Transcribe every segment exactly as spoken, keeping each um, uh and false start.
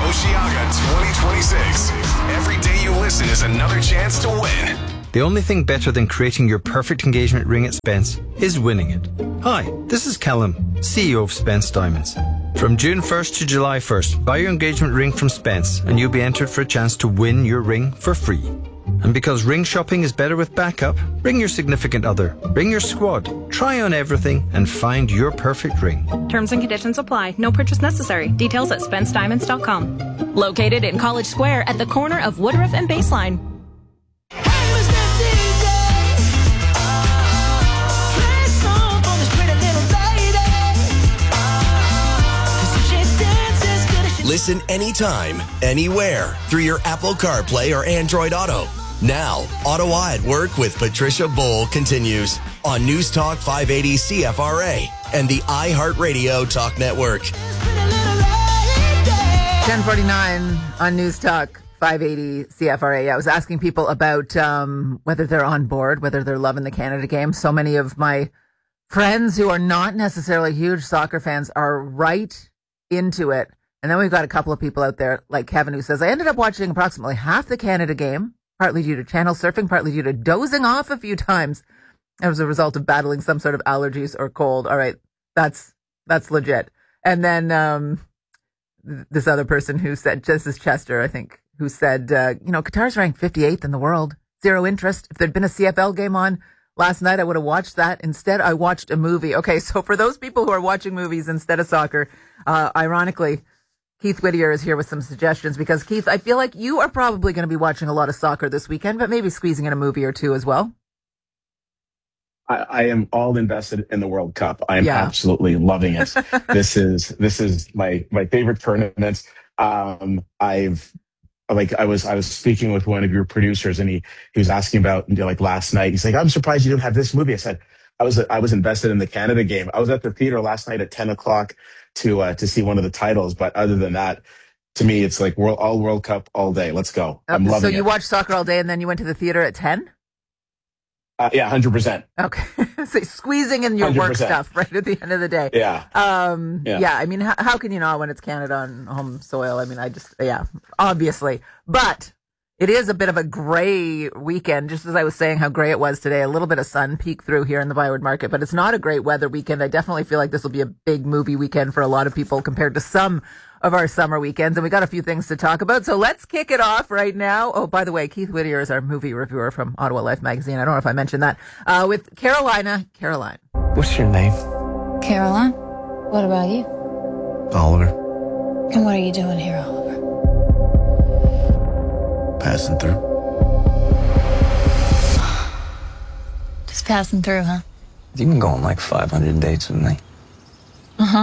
Balenciaga twenty twenty-six. Every day you listen is another chance to win. The only thing better than creating your perfect engagement ring at Spence is winning it. Hi, this is Callum, C E O of Spence Diamonds. From June first to July first, buy your engagement ring from Spence and you'll be entered for a chance to win your ring for free. And because ring shopping is better with backup, bring your significant other, bring your squad, try on everything and find your perfect ring. Terms and conditions apply. No purchase necessary. Details at spence diamonds dot com. Located in College Square at the corner of Woodruff and Baseline. Listen anytime, anywhere, through your Apple CarPlay or Android Auto. Now, Ottawa at Work with Patricia Bowl continues on News Talk five eighty C F R A and the iHeartRadio Talk Network. ten forty-nine on News Talk five eighty C F R A. I was asking people about um, whether they're on board, whether they're loving the Canada game. So many of my friends who are not necessarily huge soccer fans are right into it. And then we've got a couple of people out there like Kevin who says, I ended up watching approximately half the Canada game, partly due to channel surfing, partly due to dozing off a few times as a result of battling some sort of allergies or cold. All right, that's that's legit. And then um, this other person who said, this is Chester, I think, who said, uh, you know, Qatar's ranked fifty-eighth in the world. Zero interest. If there'd been a C F L game on last night, I would have watched that. Instead, I watched a movie. Okay, so for those people who are watching movies instead of soccer, uh, ironically, Keith Whittier is here with some suggestions because, Keith, I feel like you are probably going to be watching a lot of soccer this weekend, but maybe squeezing in a movie or two as well. I, I am all invested in the World Cup. I am Yeah. absolutely loving it. This is this is my my favorite tournament. Um, I've like I was I was speaking with one of your producers, and he he was asking about, you know, like last night. He's like, I'm surprised you didn't have this movie. I said, I was I was invested in the Canada game. I was at the theater last night at ten o'clock to uh, to see one of the titles. But other than that, to me, it's like world, all World Cup all day. Let's go. I'm Uh, loving so it. you watched soccer all day and then you went to the theater at ten? Uh, yeah, one hundred percent. Okay. So squeezing in your work one hundred percent. stuff right at the end of the day. Yeah. Um, Yeah. yeah. I mean, how, how can you not when it's Canada on home soil? I mean, I just, yeah, obviously. But it is a bit of a gray weekend, just as I was saying how gray it was today. A little bit of sun peeked through here in the Byward Market, but it's not a great weather weekend. I definitely feel like this will be a big movie weekend for a lot of people compared to some of our summer weekends. And we got a few things to talk about. So let's kick it off right now. Oh, by the way, Keith Whittier is our movie reviewer from Ottawa Life magazine. I don't know if I mentioned that. Uh, with Carolina. Caroline. What's your name? Caroline, what about you? Oliver. And what are you doing here, Oliver? Passing through. Just passing through, huh? You can go on like five hundred dates with me. Uh-huh.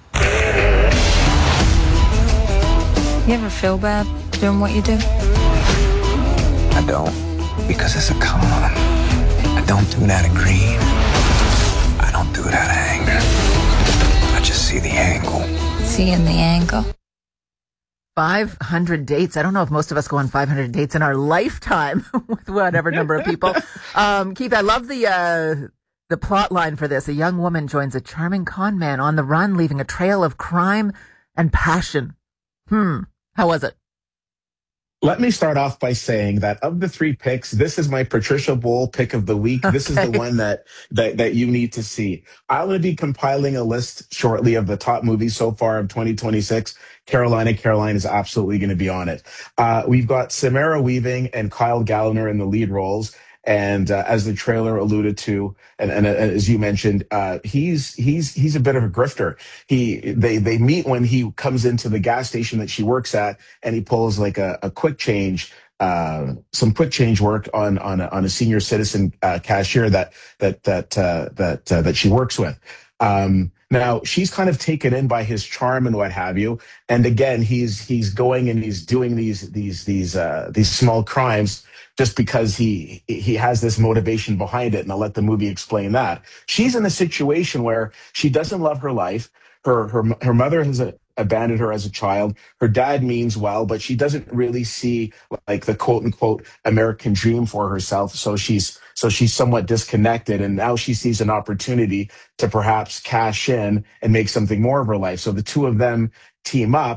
You ever feel bad doing what you do? I don't, because it's a con. I don't do it out of greed. I don't do it out of anger. I just see the angle. Seeing the angle? five hundred dates. I don't know if most of us go on five hundred dates in our lifetime with whatever number of people. Um, Keith, I love the uh, the plot line for this. A young woman joins a charming con man on the run, leaving a trail of crime and passion. Hmm. How was it? Let me start off by saying that of the three picks, this is my Patricia Bowl pick of the week. Okay. This is the one that, that, that you need to see. I'm going to be compiling a list shortly of the top movies so far of twenty twenty-six. Carolina, Caroline is absolutely going to be on it. Uh, we've got Samara Weaving and Kyle Gallner in the lead roles. And uh, as the trailer alluded to, and, and, and as you mentioned, uh, he's he's he's a bit of a grifter. He they they meet when he comes into the gas station that she works at, and he pulls like a, a quick change, uh, some quick change work on on a, on a senior citizen uh, cashier that that that uh, that uh, that she works with. Um, now she's kind of taken in by his charm and what have you. And again, he's he's going and he's doing these these these uh, these small crimes just because he he has this motivation behind it. And I'll let the movie explain that. She's in a situation where she doesn't love her life. Her her her mother has a, abandoned her as a child. Her dad means well, but she doesn't really see like the quote unquote American dream for herself. So she's so she's somewhat disconnected. And now she sees an opportunity to perhaps cash in and make something more of her life. So the two of them team up.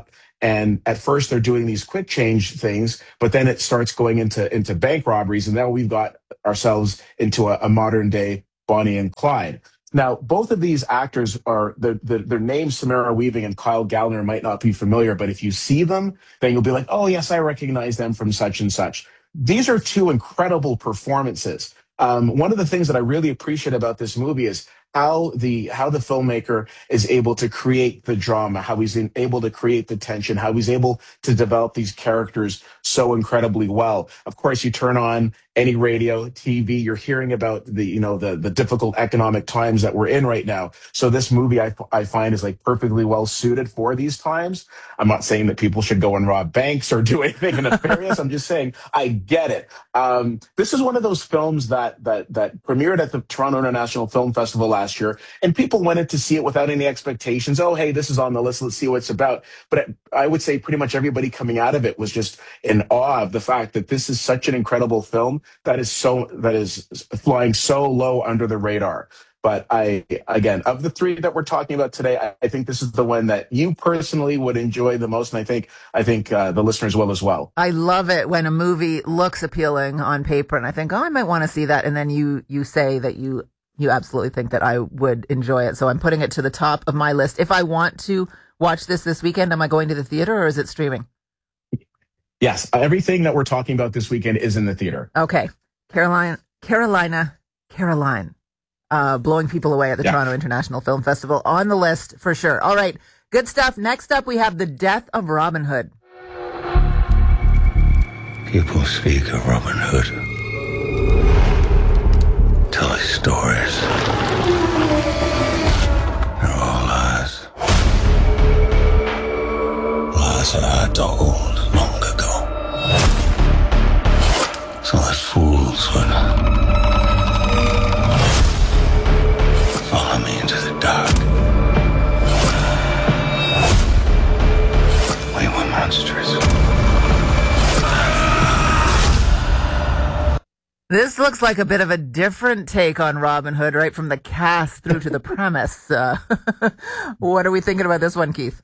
And at first they're doing these quick change things, but then it starts going into, into bank robberies. And now we've got ourselves into a, a modern day Bonnie and Clyde. Now, both of these actors are, the, the, their names, Samara Weaving and Kyle Gallner, might not be familiar, but if you see them, then you'll be like, oh, yes, I recognize them from such and such. These are two incredible performances. Um, one of the things that I really appreciate about this movie is how the how the filmmaker is able to create the drama, how he's in, able to create the tension, how he's able to develop these characters so incredibly well. Of course, you turn on any radio, T V, you're hearing about the you know the the difficult economic times that we're in right now. So this movie, I I find, is like perfectly well suited for these times. I'm not saying that people should go and rob banks or do anything nefarious. I'm just saying I get it. Um, this is one of those films that that that premiered at the Toronto International Film Festival last year, and people went in to see it without any expectations. Oh, hey, this is on the list. Let's see what it's about. But it, I would say pretty much everybody coming out of it was just in awe of the fact that this is such an incredible film that is so that is flying so low under the radar. But I, again, of the three that we're talking about today, I, I think this is the one that you personally would enjoy the most, and I think I think uh, the listeners will as well. I love it when a movie looks appealing on paper, and I think, oh, I might want to see that, and then you you say that you you absolutely think that I would enjoy it. So I'm putting it to the top of my list. If I want to watch this this weekend, am I going to the theater or is it streaming? Yes, everything that we're talking about this weekend is in the theater. Okay, Carolina, Carolina, Caroline. Uh, blowing people away at the yeah. Toronto International Film Festival on the list for sure. All right, good stuff. Next up, we have The Death of Robin Hood. People speak of Robin Hood, tell his stories. They're all lies. Lies that I told long ago. So that fools would follow me into the dark. We were monsters. This looks like a bit of a different take on Robin Hood, right from the cast through to the premise. Uh, what are we thinking about this one, Keith?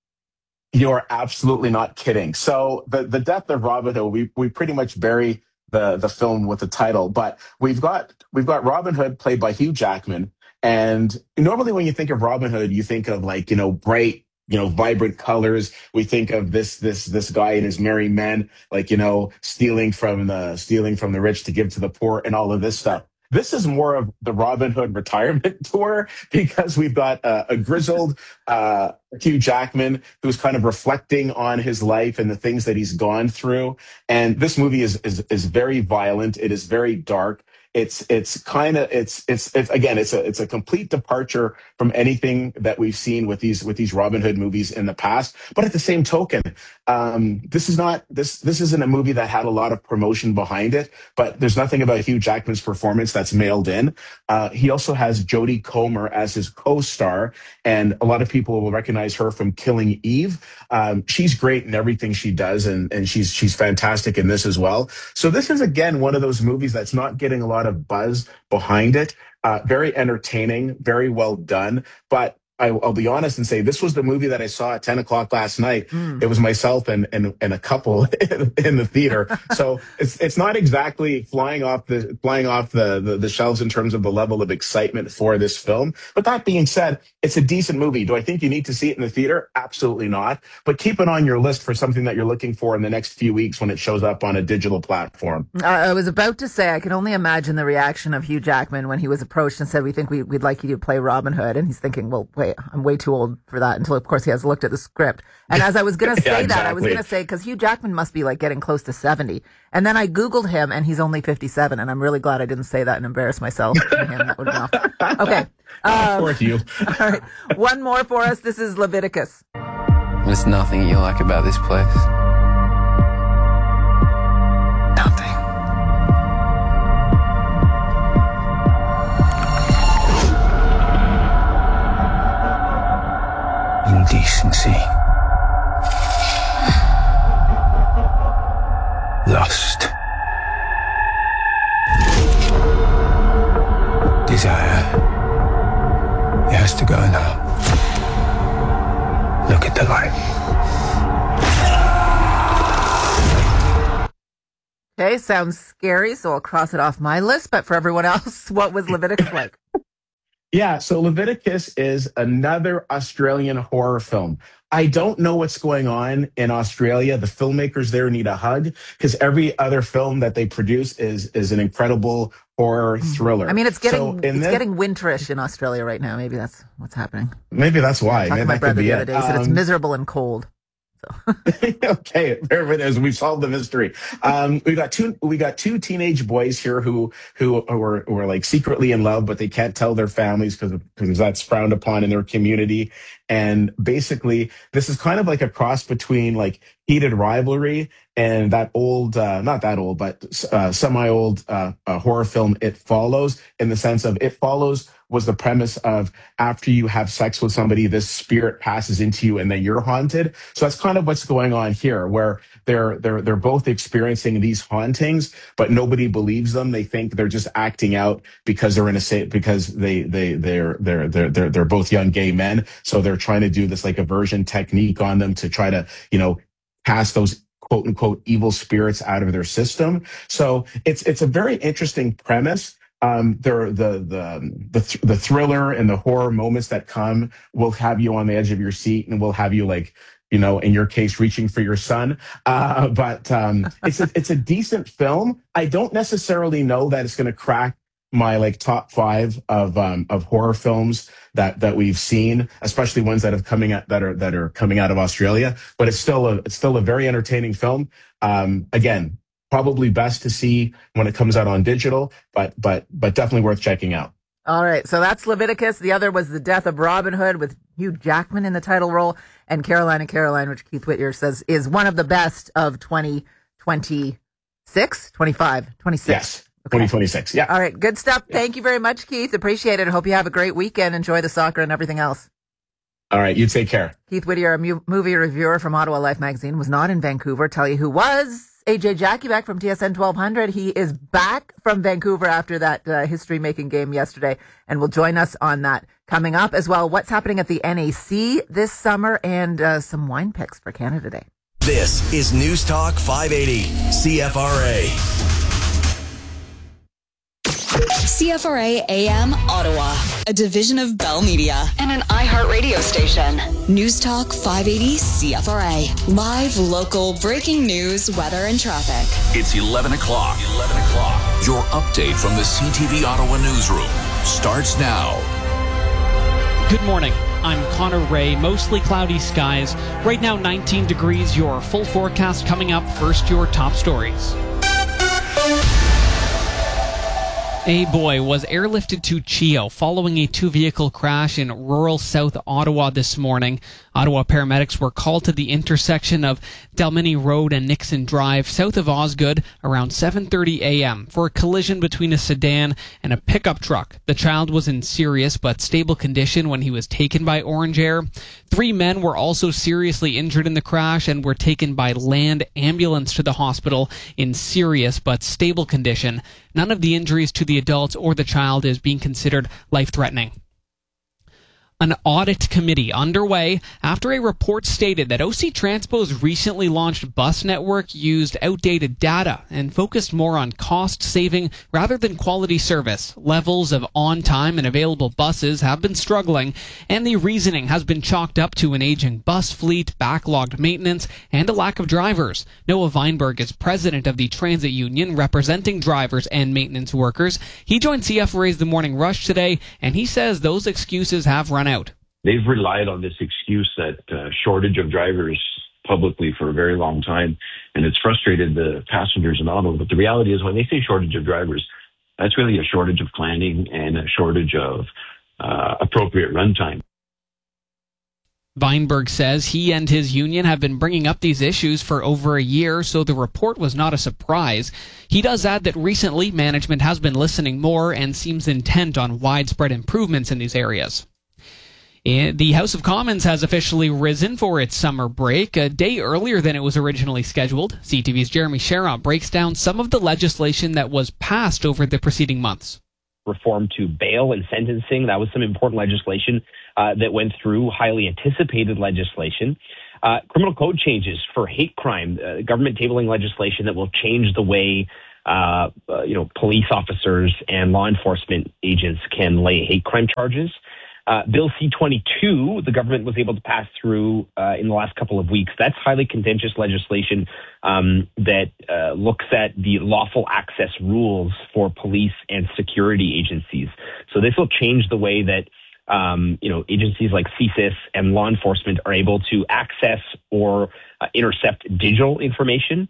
You're absolutely not kidding. So the, the Death of Robin Hood, we, we pretty much bury the, the film with the title, but we've got we've got Robin Hood played by Hugh Jackman. And normally when you think of Robin Hood, you think of like, you know, bright, you know, vibrant colors. We think of this, this, this guy and his merry men, like, you know, stealing from the, stealing from the rich to give to the poor and all of this stuff. This is more of the Robin Hood retirement tour because we've got uh, a grizzled uh, Hugh Jackman who's kind of reflecting on his life and the things that he's gone through. And this movie is, is, is very violent. It is very dark. It's it's kind of it's, it's it's again it's a it's a complete departure from anything that we've seen with these with these Robin Hood movies in the past. But at the same token, um, this is not this this isn't a movie that had a lot of promotion behind it. But there's nothing about Hugh Jackman's performance that's mailed in. Uh, he also has Jodie Comer as his co-star, and a lot of people will recognize her from Killing Eve. Um, she's great in everything she does, and and she's she's fantastic in this as well. So this is again one of those movies that's not getting a lot of buzz behind it. Uh, very entertaining, very well done. But I, I'll be honest and say this was the movie that I saw at ten o'clock last night. Mm. It was myself and, and, and a couple in the theater. So it's it's not exactly flying off the flying off the, the, the shelves in terms of the level of excitement for this film. But that being said, it's a decent movie. Do I think you need to see it in the theater? Absolutely not. But keep it on your list for something that you're looking for in the next few weeks when it shows up on a digital platform. Uh, I was about to say, I can only imagine the reaction of Hugh Jackman when he was approached and said, we think we, we'd like you to play Robin Hood. And he's thinking, well, wait, I'm way too old for that, until of course he has looked at the script. And as I was going to say yeah, exactly. that, I was going to say, because Hugh Jackman must be like getting close to seventy. And then I Googled him and he's only fifty-seven. And I'm really glad I didn't say that and embarrass myself. Him. That would have been awful. Okay. Um, Poor Hugh. All right. One more for us. This is Leviticus. There's nothing you like about this place. Nothing. Indecency, lust, desire. It has to go now. Look at the light. Okay, sounds scary, so I'll cross it off my list. But for everyone else, what was Leviticus like? Yeah, so Leviticus is another Australian horror film. I don't know what's going on in Australia. The filmmakers there need a hug because every other film that they produce is is an incredible horror thriller. I mean, it's getting so it's this, getting winterish in Australia right now. Maybe that's what's happening. Maybe that's why. I talked to my brother the other day. He said it's miserable and cold. So. Okay, there it is. We've solved the mystery. Um, we got two. We got two teenage boys here who who were were like secretly in love, but they can't tell their families because because that's frowned upon in their community. And basically, this is kind of like a cross between like Heated Rivalry and that old, uh, not that old, but uh, semi-old uh, uh, horror film It Follows, in the sense of It Follows was the premise of after you have sex with somebody, this spirit passes into you and then you're haunted. So that's kind of what's going on here, where they're they're they're both experiencing these hauntings, but nobody believes them. They think they're just acting out because they're in a state because they they they're they're they're they're they're both young gay men. So they're trying to do this like aversion technique on them to try to, you know, cast those quote unquote evil spirits out of their system. So it's it's a very interesting premise. Um, there, the the the th- the thriller and the horror moments that come will have you on the edge of your seat and will have you like, you know, in your case, reaching for your son. Uh, but um, it's a, it's a decent film. I don't necessarily know that it's going to crack my like top five of um, of horror films that that we've seen, especially ones that have coming out that are that are coming out of Australia. But it's still a it's still a very entertaining film. Um, again. Probably best to see when it comes out on digital, but but but definitely worth checking out. All right, so that's Leviticus. The other was The Death of Robin Hood with Hugh Jackman in the title role, and Caroline and Caroline, which Keith Whittier says is one of the best of twenty twenty-six, twenty-five, twenty-six. Yes, okay. twenty twenty-six, yeah. All right, good stuff. Yeah. Thank you very much, Keith. Appreciate it. I hope you have a great weekend. Enjoy the soccer and everything else. All right, you take care. Keith Whittier, a mu- movie reviewer from Ottawa Life magazine, was not in Vancouver. Tell you who was. A J Jackie back from T S N twelve hundred. He is back from Vancouver after that uh, history-making game yesterday and will join us on that coming up as well. What's happening at the N A C this summer and uh, some wine picks for Canada Day. This is News Talk five eighty C F R A. C F R A A M Ottawa, a division of Bell Media and an iHeartRadio station. News Talk five eighty C F R A. Live, local, breaking news, weather, and traffic. It's eleven o'clock. eleven o'clock. Your update from the C T V Ottawa newsroom starts now. Good morning. I'm Connor Ray. Mostly cloudy skies. Right now, nineteen degrees. Your full forecast coming up. First, your top stories. A boy was airlifted to Chio following a two-vehicle crash in rural South Ottawa this morning. Ottawa paramedics were called to the intersection of Dalmeny Road and Nixon Drive, south of Osgood, around seven thirty a.m. for a collision between a sedan and a pickup truck. The child was in serious but stable condition when he was taken by Orange Air. Three men were also seriously injured in the crash and were taken by land ambulance to the hospital in serious but stable condition. None of the injuries to the adults or the child is being considered life-threatening. An audit committee underway after a report stated that O C Transpo's recently launched bus network used outdated data and focused more on cost saving rather than quality service. Levels of on-time and available buses have been struggling, and the reasoning has been chalked up to an aging bus fleet, backlogged maintenance, and a lack of drivers. Noah Weinberg is president of the transit union representing drivers and maintenance workers. He joined C F R A's The Morning Rush today, and he says those excuses have run out. They've relied on this excuse that uh, shortage of drivers publicly for a very long time, and it's frustrated the passengers in Ottawa. But the reality is when they say shortage of drivers, that's really a shortage of planning and a shortage of uh, appropriate runtime. Weinberg says he and his union have been bringing up these issues for over a year, so the report was not a surprise. He does add that recently management has been listening more and seems intent on widespread improvements in these areas. The House of Commons has officially risen for its summer break, a day earlier than it was originally scheduled. C T V's Jeremy Sherratt breaks down some of the legislation that was passed over the preceding months. Reform to bail and sentencing, that was some important legislation uh, that went through, highly anticipated legislation. Uh, criminal code changes for hate crime, uh, government tabling legislation that will change the way uh, uh, you know police officers and law enforcement agents can lay hate crime charges. Uh, Bill C twenty-two, the government was able to pass through uh, in the last couple of weeks. That's highly contentious legislation um, that uh, looks at the lawful access rules for police and security agencies. So this will change the way that um, you know agencies like C S I S and law enforcement are able to access or uh, intercept digital information.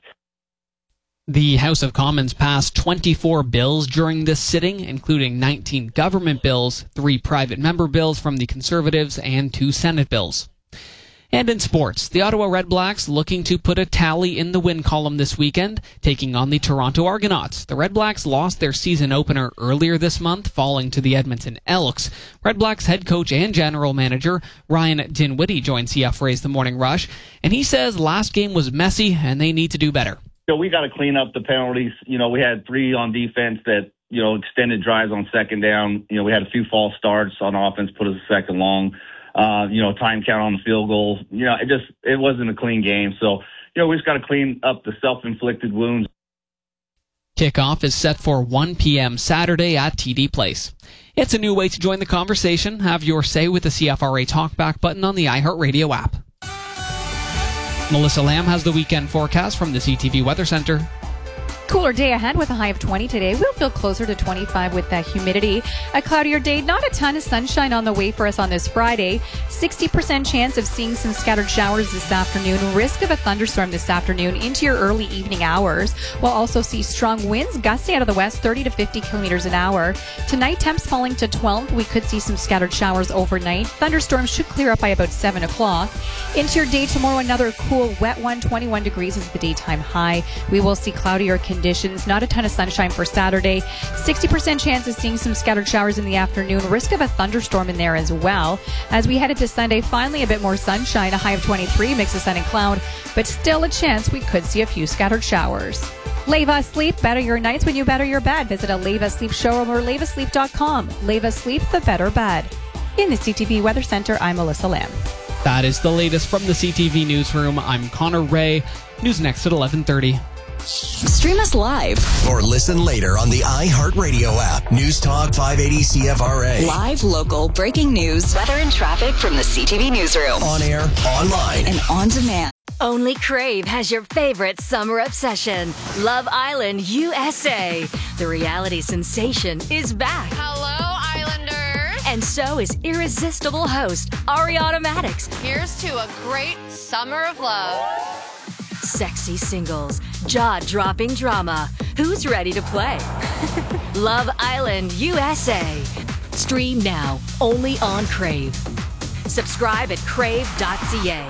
The House of Commons passed twenty-four bills during this sitting, including nineteen government bills, three private member bills from the Conservatives, and two Senate bills. And in sports, the Ottawa Redblacks looking to put a tally in the win column this weekend, taking on the Toronto Argonauts. The Redblacks lost their season opener earlier this month, falling to the Edmonton Elks. Redblacks head coach and general manager Ryan Dinwiddie joined C F R A's The Morning Rush, and he says last game was messy and they need to do better. So we got to clean up the penalties. You know, we had three on defense that, you know, extended drives on second down. You know, we had a few false starts on offense, put us a second long. Uh, you know, time count on the field goals. You know, it just, it wasn't a clean game. So, you know, we just got to clean up the self-inflicted wounds. Kickoff is set for one p.m. Saturday at T D Place. It's a new way to join the conversation. Have your say with the C F R A Talkback button on the iHeartRadio app. Melissa Lamb has the weekend forecast from the C T V Weather Center. Cooler day ahead with a high of twenty today. We'll feel closer to twenty-five with that humidity. A cloudier day, not a ton of sunshine on the way for us on this Friday. sixty percent chance of seeing some scattered showers this afternoon. Risk of a thunderstorm this afternoon into your early evening hours. We'll also see strong winds gusting out of the west, thirty to fifty kilometers an hour. Tonight, temps falling to twelve. We could see some scattered showers overnight. Thunderstorms should clear up by about seven o'clock. Into your day tomorrow, another cool, wet one. twenty-one degrees is the daytime high. We will see cloudier conditions. Not a ton of sunshine for Saturday. sixty percent chance of seeing some scattered showers in the afternoon. Risk of a thunderstorm in there as well. As we head into Sunday, finally a bit more sunshine. A high of twenty-three, mix of sun and cloud, but still a chance we could see a few scattered showers. Leva Sleep, better your nights when you better your bed. Visit a Leva Sleep showroom or leva sleep dot com. Leva Sleep, the better bed. In the C T V Weather Center, I'm Melissa Lamb. That is the latest from the C T V Newsroom. I'm Connor Ray. News next at eleven thirty. Stream us live or listen later on the iHeartRadio app. News Talk five eighty C F R A. Live, local, breaking news, weather and traffic from the C T V Newsroom. On air, online, and on demand. Only Crave has your favorite summer obsession, Love Island U S A. The reality sensation is back. Hello, Islanders. And so is irresistible host Ariana Maddox. Here's to a great summer of love. Sexy singles, jaw-dropping drama. Who's ready to play? Love Island U S A. Stream now, only on Crave. Subscribe at crave dot c a.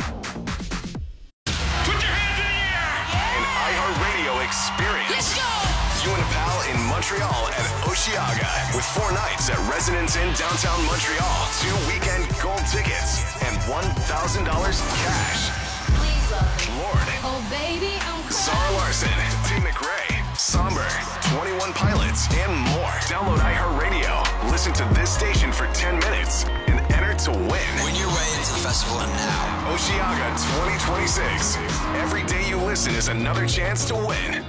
Put your hands in the air! An iHeartRadio experience. Let's go! You and a pal in Montreal at Osheaga with four nights at Residence Inn downtown Montreal, two weekend gold tickets, and one thousand dollars cash. Lord, oh baby, I'm Sarah Larson, T. McRae, Somber, twenty-one Pilots, and more. Download iHeartRadio, listen to this station for ten minutes, and enter to win. Win your way into the festival now. Osheaga twenty twenty-six. Every day you listen is another chance to win.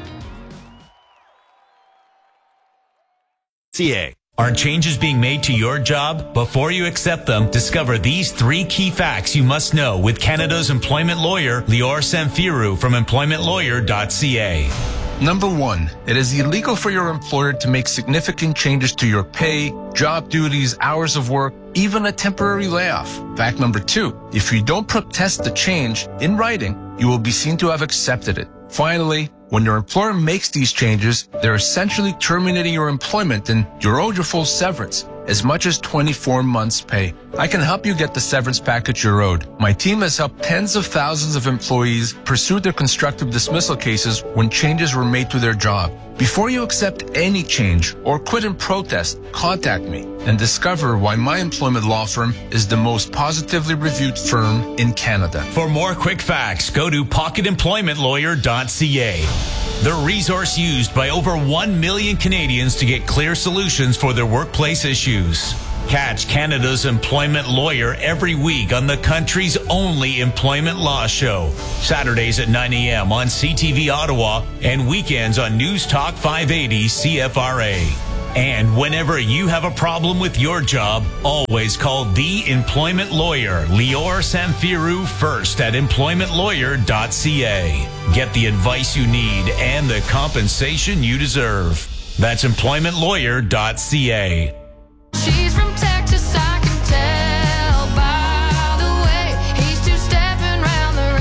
C A. Are changes being made to your job? Before you accept them, discover these three key facts you must know with Canada's employment lawyer, Lior Samfiru from employment lawyer dot c a. Number one, it is illegal for your employer to make significant changes to your pay, job duties, hours of work, even a temporary layoff. Fact number two, if you don't protest the change in writing, you will be seen to have accepted it. Finally, when your employer makes these changes, they're essentially terminating your employment and you're owed your full severance, as much as twenty-four months' pay. I can help you get the severance package you're owed. My team has helped tens of thousands of employees pursue their constructive dismissal cases when changes were made to their job. Before you accept any change or quit in protest, contact me and discover why my employment law firm is the most positively reviewed firm in Canada. For more quick facts, go to pocket employment lawyer dot c a. The resource used by over one million Canadians to get clear solutions for their workplace issues. Catch Canada's Employment Lawyer every week on the country's only employment law show. Saturdays at nine a.m. on C T V Ottawa and weekends on News Talk five eighty C F R A. And whenever you have a problem with your job, always call the employment lawyer, Lior Samfiru, first at employment lawyer dot c a. Get the advice you need and the compensation you deserve. That's employment lawyer dot c a. She's from Texas, I can tell by the way he's two-stepping round the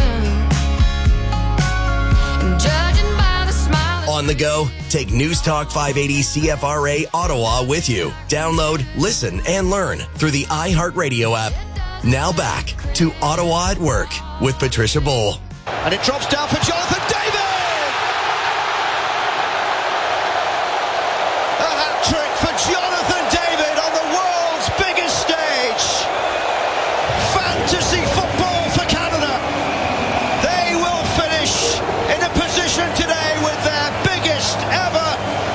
room. And judging by the smile. On the go, take News Talk five eighty C F R A Ottawa with you. Download, listen, and learn through the iHeartRadio app. Now back to Ottawa at Work with Patricia Bowl. And it drops down for Jonathan David! A hat-trick for Jonathan David on the world's biggest stage. Fantasy football for Canada. They will finish in a position today with their biggest ever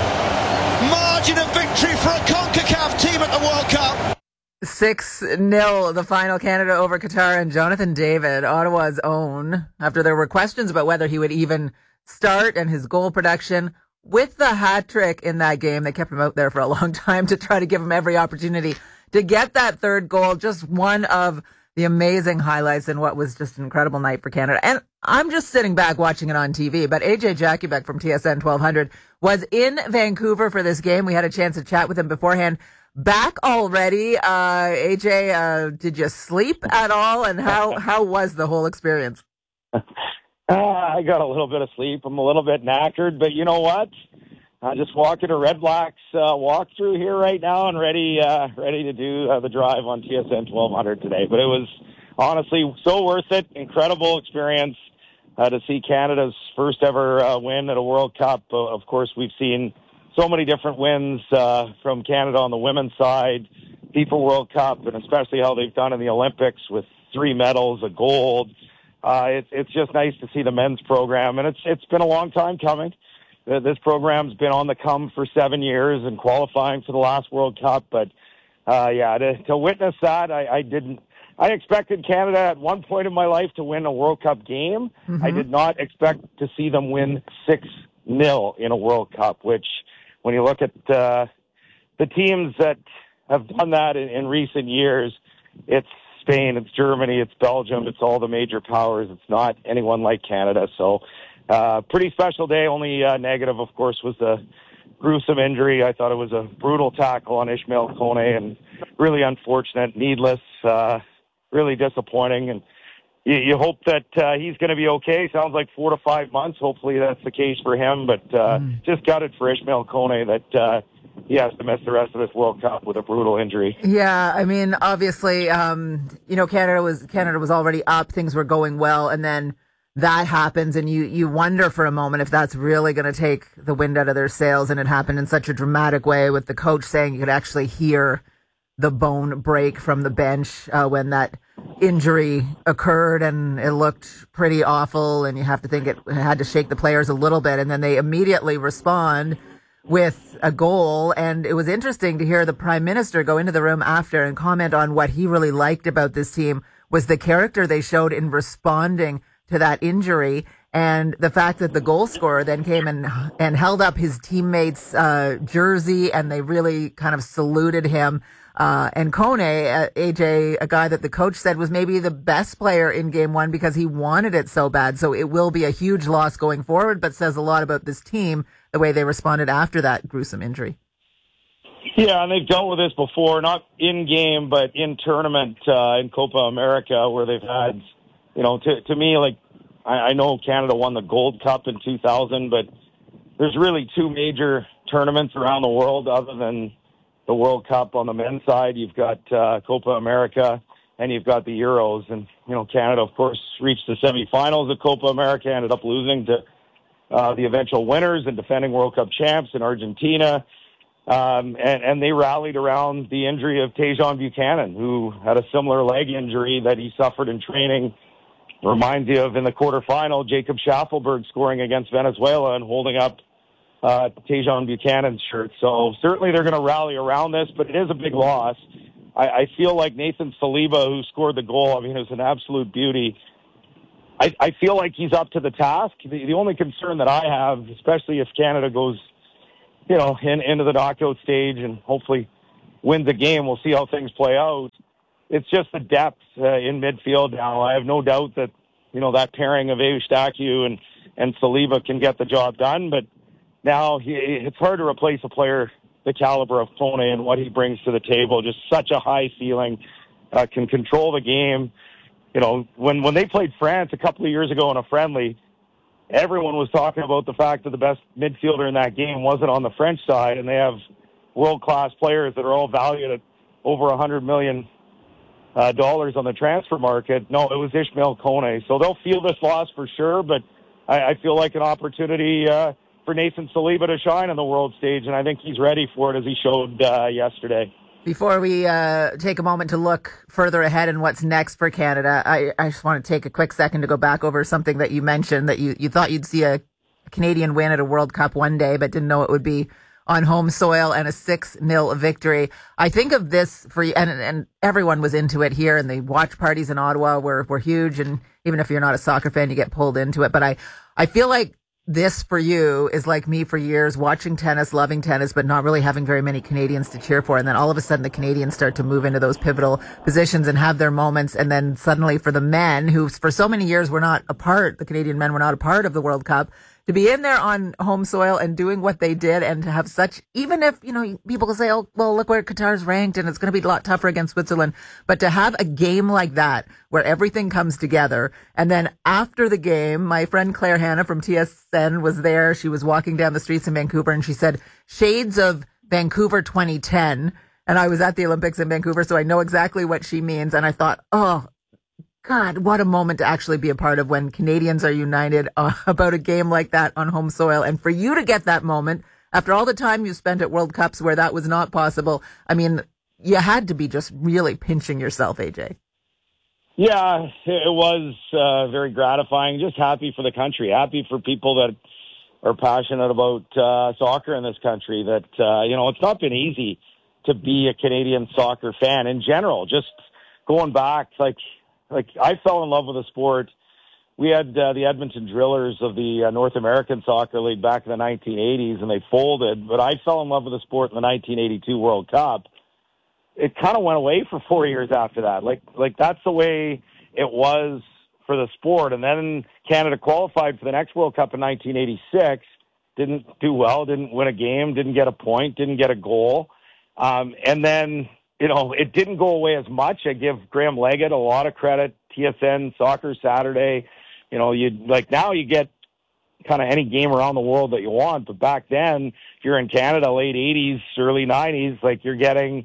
margin of victory for a CONCACAF team at the World Cup. six nil, the final, Canada over Qatar, and Jonathan David, Ottawa's own, after there were questions about whether he would even start and his goal production, with the hat trick in that game. They kept him out there for a long time to try to give him every opportunity to get that third goal. Just one of the amazing highlights in what was just an incredible night for Canada. And I'm just sitting back watching it on T V, but A J Jakubek from T S N twelve hundred was in Vancouver for this game. We had a chance to chat with him beforehand. Back already, uh, A J, uh, did you sleep at all? And how, how was the whole experience? Uh, I got a little bit of sleep. I'm a little bit knackered, but you know what? I'm just walking a Red Blacks uh, walkthrough here right now and ready uh, ready to do uh, the drive on T S N twelve hundred today. But it was honestly so worth it. Incredible experience uh, to see Canada's first ever uh, win at a World Cup. Uh, of course, we've seen so many different wins uh, from Canada on the women's side, FIFA World Cup, and especially how they've done in the Olympics with three medals, a gold. Uh, it's it's just nice to see the men's program, and it's it's been a long time coming. This program's been on the come for seven years and qualifying for the last World Cup. But uh, yeah, to, to witness that, I, I didn't. I expected Canada at one point in my life to win a World Cup game. Mm-hmm. I did not expect to see them win six nil in a World Cup, which, when you look at uh, the teams that have done that in, in recent years, it's Spain, it's Germany, it's Belgium, it's all the major powers. It's not anyone like Canada. So uh, pretty special day. Only uh, negative, of course, was the gruesome injury. I thought it was a brutal tackle on Ishmael Kone and really unfortunate, needless, uh, really disappointing. And you, you hope that uh, he's going to be okay. Sounds like four to five months. Hopefully that's the case for him. But uh, mm. just gutted for Ishmael Kone that uh, he has to miss the rest of this World Cup with a brutal injury. Yeah, I mean, obviously, um, you know, Canada was Canada was already up. Things were going well, and then that happens, and you you wonder for a moment if that's really going to take the wind out of their sails. And it happened in such a dramatic way, with the coach saying you could actually hear the bone break from the bench uh, when that injury occurred, and it looked pretty awful. And you have to think it had to shake the players a little bit, and then they immediately respond with a goal. And it was interesting to hear the Prime Minister go into the room after and comment on what he really liked about this team was the character they showed in responding to that injury, and the fact that the goal scorer then came and and held up his teammates' uh, jersey, and they really kind of saluted him. Uh, and Kone, uh, A J, a guy that the coach said was maybe the best player in game one because he wanted it so bad. So it will be a huge loss going forward, but says a lot about this team, the way they responded after that gruesome injury. Yeah, and they've dealt with this before, not in game, but in tournament uh, in Copa America, where they've had, you know, to, to me, like, I, I know Canada won the Gold Cup in two thousand, but there's really two major tournaments around the world other than the World Cup on the men's side. You've got uh, Copa America, and you've got the Euros. And, you know, Canada, of course, reached the semifinals of Copa America, ended up losing to uh, the eventual winners and defending World Cup champs in Argentina. Um, and, and they rallied around the injury of Tajon Buchanan, who had a similar leg injury that he suffered in training. Reminds you of in the quarterfinal, Jacob Schaffelberg scoring against Venezuela and holding up uh, Tajon Buchanan's shirt. So certainly they're going to rally around this, but it is a big loss. I, I feel like Nathan Saliba, who scored the goal, I mean, it was an absolute beauty. I, I feel like he's up to the task. The, the only concern that I have, especially if Canada goes, you know, in, into the knockout stage and hopefully wins a game, we'll see how things play out. It's just the depth uh, in midfield now. I have no doubt that, you know, that pairing of Eustáquio and, and Saliba can get the job done, but now he, it's hard to replace a player the caliber of Kone and what he brings to the table. Just such a high ceiling, uh, can control the game. You know, when, when they played France a couple of years ago in a friendly, everyone was talking about the fact that the best midfielder in that game wasn't on the French side, and they have world-class players that are all valued at over one hundred million uh, dollars on the transfer market. No, it was Ismail Kone. So they'll feel this loss for sure, but I, I feel like an opportunity uh, for Nathan Saliba to shine on the world stage, and I think he's ready for it as he showed uh, yesterday. Before we uh, take a moment to look further ahead and what's next for Canada, I, I just want to take a quick second to go back over something that you mentioned, that you, you thought you'd see a Canadian win at a World Cup one day, but didn't know it would be on home soil, and a six nil victory. I think of this for you, and, and everyone was into it here, and the watch parties in Ottawa were, were huge, and even if you're not a soccer fan, you get pulled into it. But I, I feel like this for you is like me for years, watching tennis, loving tennis, but not really having very many Canadians to cheer for. And then all of a sudden the Canadians start to move into those pivotal positions and have their moments. And then suddenly for the men, who for so many years were not a part, the Canadian men were not a part of the World Cup, to be in there on home soil and doing what they did, and to have such, even if, you know, people will say, oh, well, look where Qatar's ranked and it's going to be a lot tougher against Switzerland. But to have a game like that where everything comes together. And then after the game, my friend Claire Hanna from T S N was there. She was walking down the streets in Vancouver, and she said, shades of Vancouver twenty ten. And I was at the Olympics in Vancouver, so I know exactly what she means. And I thought, oh, God, what a moment to actually be a part of, when Canadians are united uh, about a game like that on home soil. And for you to get that moment after all the time you spent at World Cups where that was not possible, I mean, you had to be just really pinching yourself, A J. Yeah, it was uh, very gratifying. Just happy for the country, happy for people that are passionate about uh, soccer in this country. That, uh, you know, it's not been easy to be a Canadian soccer fan in general. Just going back, like, Like, I fell in love with the sport. We had uh, the Edmonton Drillers of the uh, North American Soccer League back in the nineteen eighties, and they folded. But I fell in love with the sport in the nineteen eighty-two World Cup. It kind of went away for four years after that. Like, like that's the way it was for the sport. And then Canada qualified for the next World Cup in nineteen eighty-six. Didn't do well, didn't win a game, didn't get a point, didn't get a goal. Um, and then... You know, it didn't go away as much. I give Graham Leggett a lot of credit. T S N, Soccer Saturday. You know, you like now you get kind of any game around the world that you want. But back then, if you're in Canada, late eighties, early nineties, like you're getting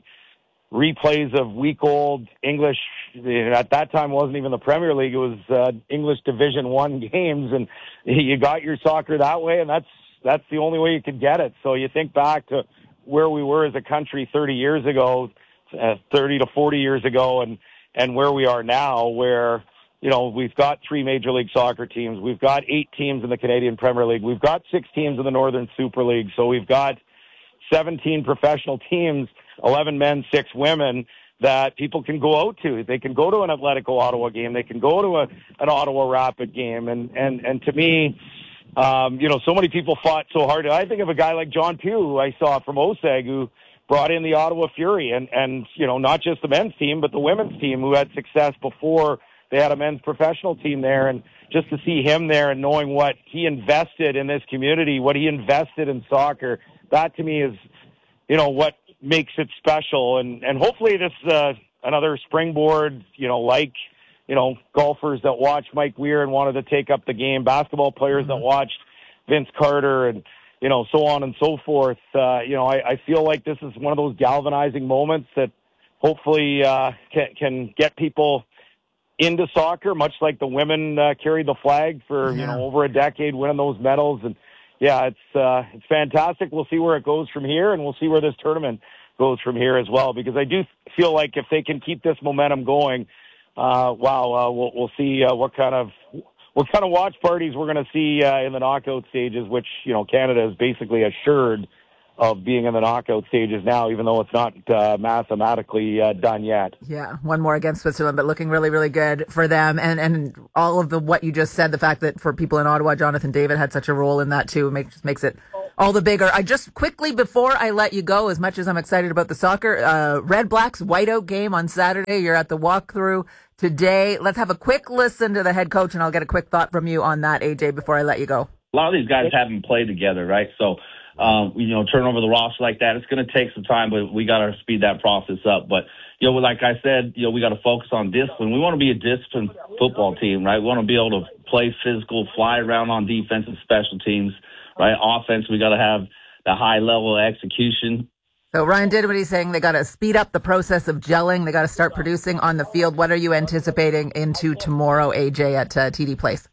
replays of week-old English. At that time, it wasn't even the Premier League. It was uh, English Division One games, and you got your soccer that way, and that's that's the only way you could get it. So you think back to where we were as a country thirty years ago. Uh, thirty to forty years ago, and, and where we are now, where, you know, we've got three Major League Soccer teams. We've got eight teams in the Canadian Premier League. We've got six teams in the Northern Super League. So we've got seventeen professional teams, eleven men, six women, that people can go out to. They can go to an Atletico Ottawa game. They can go to a, an Ottawa Rapid game. And, and, and to me, um, you know, so many people fought so hard. I think of a guy like John Pugh, who I saw from O S E G, who brought in the Ottawa Fury, and, and, you know, not just the men's team, but the women's team, who had success before they had a men's professional team there. And just to see him there and knowing what he invested in this community, what he invested in soccer, that to me is, you know, what makes it special. And, and hopefully this is uh, another springboard, you know, like, you know, golfers that watched Mike Weir and wanted to take up the game, basketball players mm-hmm. that watched Vince Carter, and, you know, so on and so forth. Uh, you know, I, I feel like this is one of those galvanizing moments that hopefully uh, can, can get people into soccer, much like the women uh, carried the flag for, yeah. you know, over a decade, winning those medals. And, yeah, it's uh, it's fantastic. We'll see where it goes from here, and we'll see where this tournament goes from here as well, because I do feel like if they can keep this momentum going, uh, wow, uh, we'll, we'll see uh, what kind of what kind of watch parties we're going to see uh, in the knockout stages, which, you know, Canada is basically assured of being in the knockout stages now, even though it's not uh, mathematically uh, done yet. Yeah, one more against Switzerland, but looking really, really good for them. And and all of the what you just said, the fact that for people in Ottawa, Jonathan David had such a role in that too, makes just makes it all the bigger. I just quickly, before I let you go, as much as I'm excited about the soccer, uh, Red Blacks whiteout game on Saturday. You're at the walkthrough today. Let's have a quick listen to the head coach, and I'll get a quick thought from you on that, A J, before I let you go. A lot of these guys haven't played together, right? So, um, you know, turn over the roster like that, it's going to take some time, but we got to speed that process up. But, you know, like I said, you know, we got to focus on discipline. We want to be a disciplined football team, right? We want to be able to play physical, fly around on defense and special teams, right? Offense, we got to have the high level of execution. So Ryan Dinwiddie's saying they got to speed up the process of gelling. They got to start producing on the field. What are you anticipating into tomorrow, A J, at uh, T D Place?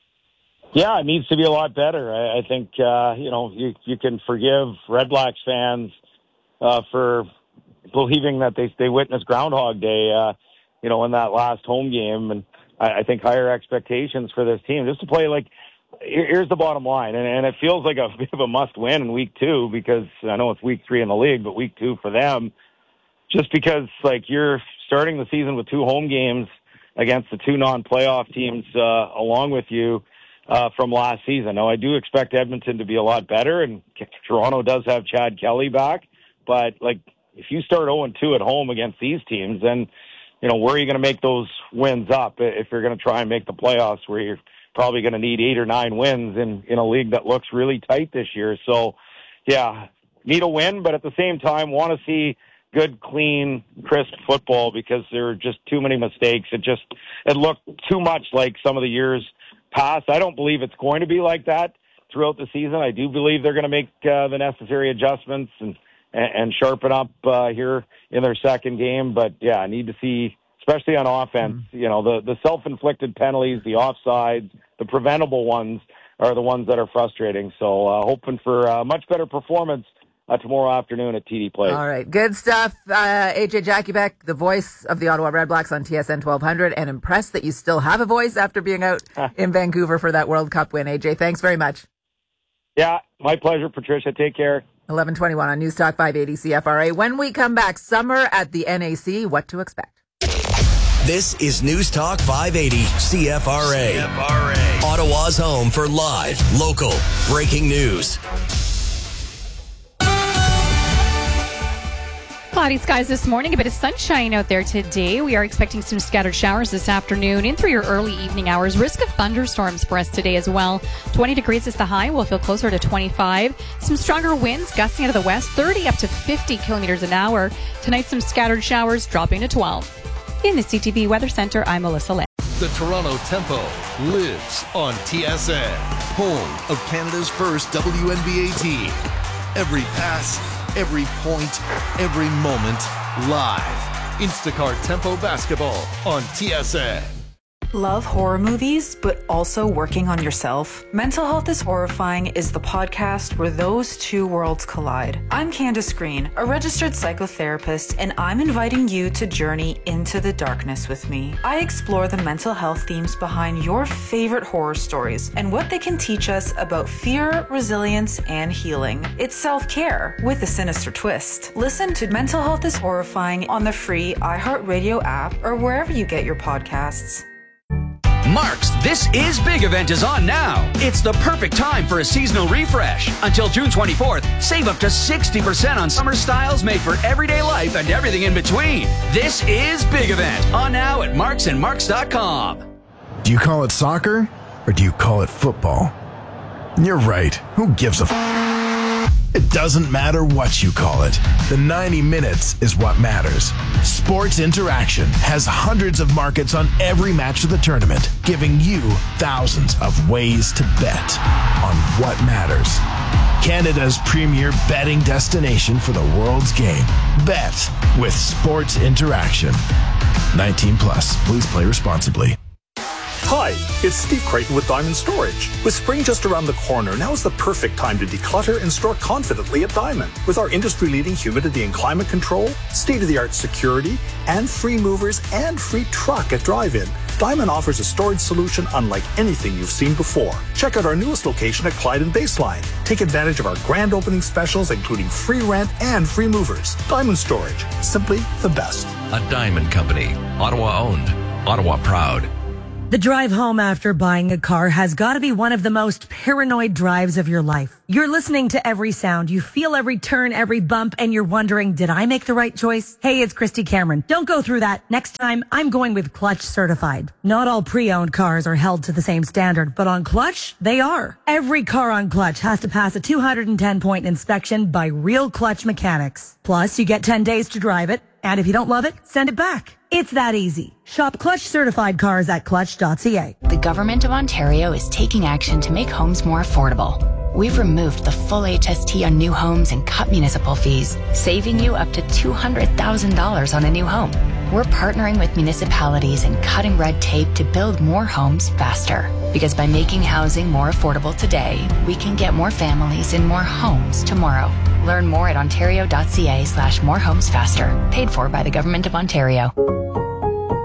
Yeah, it needs to be a lot better. I, I think, uh, you know, you, you can forgive Red Blacks fans uh, for believing that they, they witnessed Groundhog Day, uh, you know, in that last home game. And I, I think higher expectations for this team just to play like, here, here's the bottom line. And, and it feels like a bit of a must win in week two because I know it's week three in the league, but week two for them, just because like you're starting the season with two home games against the two non-playoff teams uh, along with you. Uh, from last season. Now, I do expect Edmonton to be a lot better, and Toronto does have Chad Kelly back, but, like, if you start oh and two at home against these teams, then, you know, where are you going to make those wins up if you're going to try and make the playoffs where you're probably going to need eight or nine wins in, in a league that looks really tight this year? So, yeah, need a win, but at the same time, want to see good, clean, crisp football because there are just too many mistakes. It just, it looked too much like some of the years past. I don't believe it's going to be like that throughout the season. I do believe they're going to make uh, the necessary adjustments and, and, and sharpen up uh, here in their second game. But, yeah, I need to see, especially on offense, mm-hmm. you know, the, the self-inflicted penalties, the offsides, the preventable ones are the ones that are frustrating. So uh, hoping for a much better performance Uh, tomorrow afternoon at T D Place. All right, good stuff. Uh, A J Jackiebeck, the voice of the Ottawa Red Blacks on T S N twelve hundred, and impressed that you still have a voice after being out in Vancouver for that World Cup win. A J, thanks very much. Yeah, my pleasure, Patricia. Take care. eleven twenty-one on News Talk five eighty C F R A. When we come back, summer at the N A C, what to expect. This is News Talk five eighty C F R A. C F R A. Ottawa's home for live, local, breaking news. Cloudy skies this morning, a bit of sunshine out there today. We are expecting some scattered showers this afternoon in through your early evening hours. Risk of thunderstorms for us today as well. twenty degrees is the high. We'll feel closer to twenty-five. Some stronger winds gusting out of the west, thirty up to fifty kilometers an hour. Tonight, some scattered showers dropping to twelve. In the C T V Weather Center, I'm Melissa Lay. The Toronto Tempo lives on T S N, home of Canada's first W N B A team. Every pass, every point, every moment, live. Instacart Tempo Basketball on T S N. Love horror movies, but also working on yourself? Mental Health is Horrifying is the podcast where those two worlds collide. I'm Candace Green, a registered psychotherapist, and I'm inviting you to journey into the darkness with me. I explore the mental health themes behind your favorite horror stories and what they can teach us about fear, resilience, and healing. It's self-care with a sinister twist. Listen to Mental Health is Horrifying on the free iHeartRadio app or wherever you get your podcasts. Mark's This Is Big event is on now. It's the perfect time for a seasonal refresh. Until June twenty-fourth, save up to sixty percent on summer styles made for everyday life and everything in between. This Is Big event on now at marks and marks dot com. Do you call it soccer or do you call it football? You're right. Who gives a f- It doesn't matter what you call it. The ninety minutes is what matters. Sports Interaction has hundreds of markets on every match of the tournament, giving you thousands of ways to bet on what matters. Canada's premier betting destination for the world's game. Bet with Sports Interaction. nineteen plus. Please play responsibly. Hi, it's Steve Creighton with Diamond Storage. With spring just around the corner, now is the perfect time to declutter and store confidently at Diamond. With our industry-leading humidity and climate control, state-of-the-art security, and free movers and free truck at drive-in, Diamond offers a storage solution unlike anything you've seen before. Check out our newest location at Clyde and Baseline. Take advantage of our grand opening specials, including free rent and free movers. Diamond Storage, simply the best. A Diamond Company, Ottawa owned, Ottawa proud. The drive home after buying a car has got to be one of the most paranoid drives of your life. You're listening to every sound, you feel every turn, every bump, and you're wondering, did I make the right choice? Hey, it's Christy Cameron. Don't go through that. Next time, I'm going with Clutch Certified. Not all pre-owned cars are held to the same standard, but on Clutch, they are. Every car on Clutch has to pass a two hundred ten point inspection by real Clutch mechanics. Plus, you get ten days to drive it. And if you don't love it, send it back. It's that easy. Shop Clutch certified cars at clutch dot c a. The Government of Ontario is taking action to make homes more affordable. We've removed the full H S T on new homes and cut municipal fees, saving you up to two hundred thousand dollars on a new home. We're partnering with municipalities and cutting red tape to build more homes faster. Because by making housing more affordable today, we can get more families in more homes tomorrow. Learn more at ontario dot c a slash more homes faster. Paid for by the Government of Ontario.